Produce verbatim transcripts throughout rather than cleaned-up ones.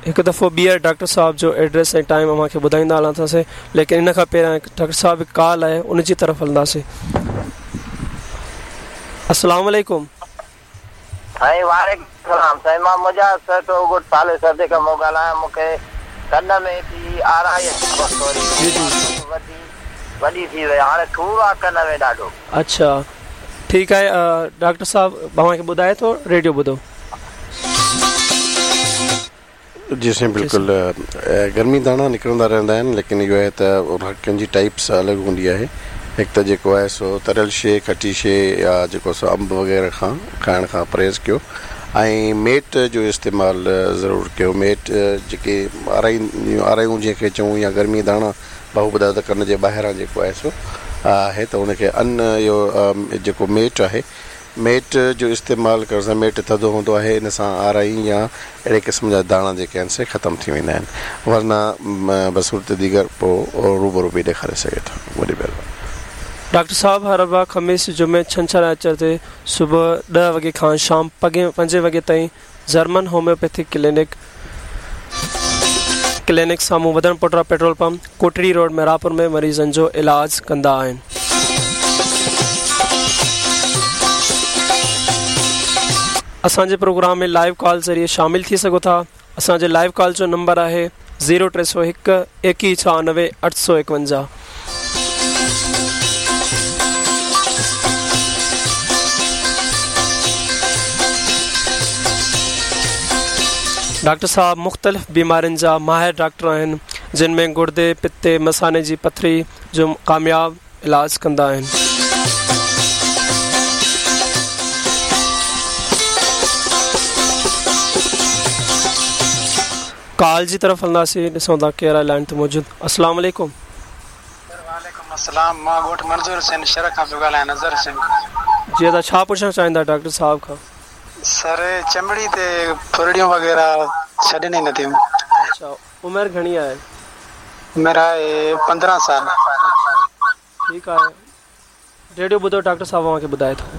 हिकु दफ़ो ॿीहर डॉक्टर साहब जो एड्रेस ऐं टाइम अव्हांखे ॿुधाईंदा हलंदासीं, लेकिन इन खां पहिरियां डॉक्टर साहब हिकु कॉल आहे उन जी तरफ़ हलंदासीं। अस्सलाम वालेकुम। हाय वालेकुम सलाम। साईं मां मुजाहिद सर तो गुड साले सर दे का मो ॻाल्हायां। मूंखे कन में थी आराई वॾी वॾी थी वई, हाणे सूर आहे कन में ॾाढो। अच्छा ठीकु आहे, डॉक्टर साहब अव्हांखे ॿुधाए थो रेडियो ॿुधो। जी साईं बिल्कुलु, गर्मी दाणा निकिरंदा रहंदा आहिनि, लेकिन इहो आहे त कंहिंजी टाइप्स अलॻि हूंदी आहे। हिकु त जेको आहे सो तरियल शइ, खटी शइ या जेको सो अंब वग़ैरह खां खाइण खां परहेज़ कयो, ऐं मेट जो इस्तेमालु ज़रूरु कयो। मेट जेके आराई आरायूं जंहिंखे चऊं या गर्मी दाणा भाऊ ॿुधायो त कन जे ॿाहिरां जेको आहे सो आहे त उनखे अन इहो जेको मेट आहे, मेट जो इस्तेमालु करण सां मेट थधो हूंदो आहे, इन सां आराई या अहिड़े क़िस्म जा दाणा जेके आहिनि से ख़तमु थी वेंदा आहिनि, वरना बसूरत दीगर पोइ रूबरू बि ॾेखारे सघे थो। वॾी महिरबानी। डॉक्टर साहब हर बार ख़मीस जुमे छंछरु आचर ते सुबुह ॾह वॻे खां शाम पगे पंजे वॻे ताईं जर्मन होम्योपैथिक क्लिनिक क्लिनिक साम्हूं वधण पोटरा petrol pump Kotri road Merapur में मरीज़नि जो इलाज कंदा आहिनि। असांजे प्रोग्राम में लाइव कॉल ज़रिए शामिल थी सघो था। असांजे लाइव कॉल जो नंबर आहे ज़ीरो टे सौ हिकु एकवीह छहानवे अठ सौ एकवंजाह। डॉक्टर साहब मुख़्तलिफ़ बीमारियुनि जा माहिर डॉक्टर आहिनि, जिन में गुर्दे, पित्ते, मसाने जी पथरी जो कामयाब इलाज कंदा आहिनि। कॉल जी तरफ़ हलंदासीं, ॾिसूं था केरु लाइन ते मौजूदु। अस्सलाम वालेकुम। वालेकुम अस्सलाम। मां ॻोठ मंज़ूर हुसैन शहर खां पियो ॻाल्हायां, नज़र सिंह। जी त छा पुछणु चाहींदा डॉक्टर साहब खां? सर चमड़ी ते फुरड़ियूं वग़ैरह छॾनि ई नथियूं। अच्छा, उमिरि घणी आहे? उमिरि आहे पंद्रहं साल। ठीकु आहे, रेडियो ॿुधो, डॉक्टर साहब अव्हांखे ॿुधाए थो।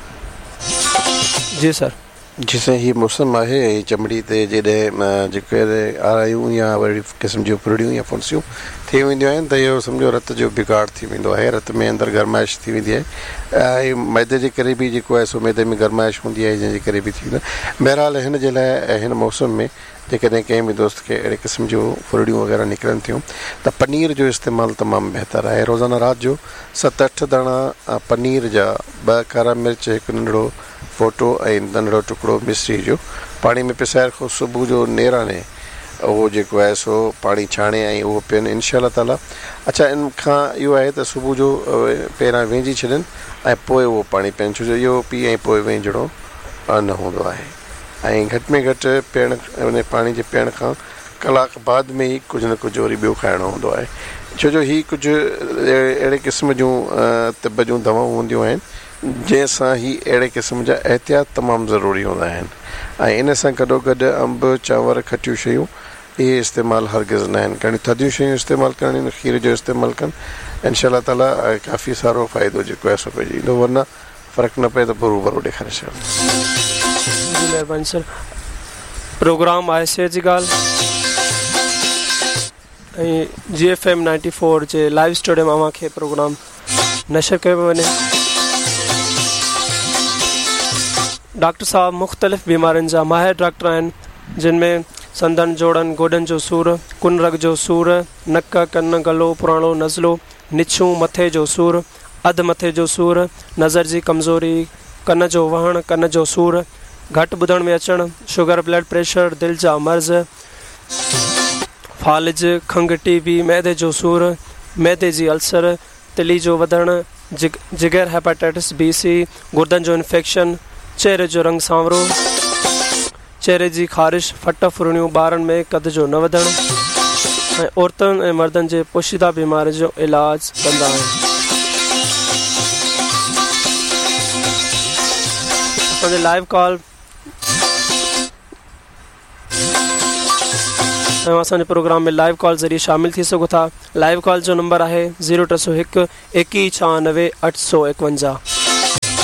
जी सर। जी साईं, हीअ मौसम आहे, चमड़ी ते जॾहिं जेके आरायूं या वरी क़िस्म जूं फुरड़ियूं या फुंसियूं थी वेंदियूं आहिनि त इहो सम्झो रत जो बिगाड़ थी वेंदो आहे, रत में अंदरि गरमाइश थी वेंदी आहे, ऐं मैदे जे करे बि जेको आहे सो मैदे में गरमाइश हूंदी आहे, जंहिंजे करे बि थी वेंदो आहे। बहरहाल हिन जे लाइ हिन मौसम में जेकॾहिं कंहिं बि दोस्त खे अहिड़े क़िस्म जूं फुरड़ियूं वग़ैरह निकिरनि थियूं त पनीर जो इस्तेमालु तमामु बहितरु आहे। रोज़ाना राति जो सत अठ दाणा पनीर जा, ॿ कारा मिर्च, हिकु नंढिड़ो फोटो ऐं नंढिड़ो टुकड़ो मिश्री जो पाणी में पिसाए रखो। सुबुह जो नेराणे उहो जेको आहे सो पाणी छाणे ऐं उहो पीअनि इनशा ताला। अच्छा, इन खां इहो आहे त सुबुह जो पहिरां वेझी छॾनि ऐं पोइ उहो पाणी पीअनि, छो जो इहो पी ऐं पोइ वेझणो न हूंदो आहे। ऐं घटि में घटि पीअण उन पाणी जे पीअण खां कलाक बाद में ई कुझु न कुझु वरी ॿियो खाइणो हूंदो आहे, छो जो हीअ कुझु अहिड़े क़िस्म जूं तिब जूं दवाऊं हूंदियूं आहिनि जंहिंसां ही अहिड़े क़िस्म जा एहतियात तमामु ज़रूरी हूंदा आहिनि। ऐं इन सां गॾोगॾु अंब, चांवर, खटियूं शयूं इहे इस्तेमालु हरगिज़ न आहिनि करणी। थधियूं शयूं इस्तेमालु करणियूं, खीर जो इस्तेमालु कनि, इनशा ताला काफ़ी सारो फ़ाइदो जेको आहे सो पइजी ईंदो, वरना फ़र्क़ु न पए त पोइ रूबरू ॾेखारे छॾियो। महिरबानी सर। प्रोग्राम आहे सिहत जी ॻाल्हि ऐं जी एफ एम नाइंटी फोर जे लाइव स्टूडियो में अव्हांखे प्रोग्राम नशर कयो पियो वञे। डॉक्टर साहब मुख़्तलिफ़ बीमारियुनि जा माहिर डॉक्टर आहिनि, जिन में संदनि, जोड़नि, गोॾनि जो सूरु, कुन रग जो सूरु, नक, कन, गलो, पुराणो नज़लो, निछूं, मथे जो सूरु, अधु मथे जो सूरु, नज़र जी कमज़ोरी, कन जो वहणु, कन जो सूरु, घटि ॿुधण में अचणु, शुगर, ब्लड प्रेशर, दिलि जा मर्ज़, फालिज, खंघि, टीबी, मैदे जो सूरु, मैदे जी अल्सर, तिली जो वधणु, जिग जिगर हेपेटाइटिस बी सी, गुर्दनि जो इन्फेक्शन, चेहरे जो रंग सांवरो, चेहरे जी ख़ारिश, फट फुरणियूं, ॿारनि में कद जो न वधणु, ऐं औरतुनि ऐं मर्दनि जे पोशीदा बीमारी जो इलाज कंदा आहिनि। असांजे लाइव कॉल ऐं असांजे प्रोग्राम में लाइव कॉल ज़रिए शामिल थी सघो था। लाइव कॉल जो नंबर आहे ज़ीरो टे सौ हिकु एकवीह छहानवे अठ सौ एकवंजाह।